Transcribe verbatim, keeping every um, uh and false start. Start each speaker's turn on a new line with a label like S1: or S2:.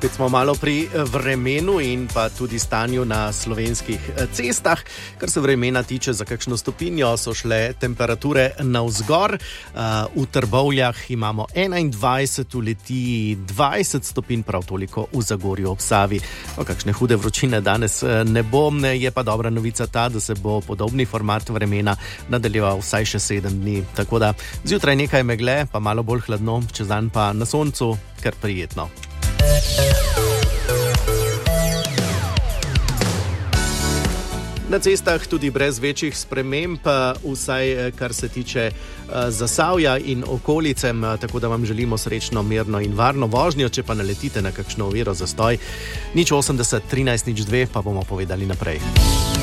S1: Spet smo malo pri vremenu in pa tudi stanju na slovenskih cestah. Kar se vremena tiče, za kakšno stopinjo so šle temperature navzgor. V Trbovljah imamo enaindvajset, v Litiji dvajset stopinj, prav toliko v Zagorju ob Savi. O kakšne hude vročine danes ne bo, je pa dobra novica ta, da se bo podobni format vremena nadaljeval vsaj še sedem dni. Tako da zjutraj nekaj megle, pa malo bolj hladno, čez dan pa na soncu, kar prijetno. Na cestah tudi brez večjih sprememb, vsaj kar se tiče Zasavja in okolice, tako da vam želimo srečno, mirno in varno vožnjo. Če pa naletite na kakšno oviro, zastoj, nič osemdeset trinajst nič dve, pa bomo povedali naprej.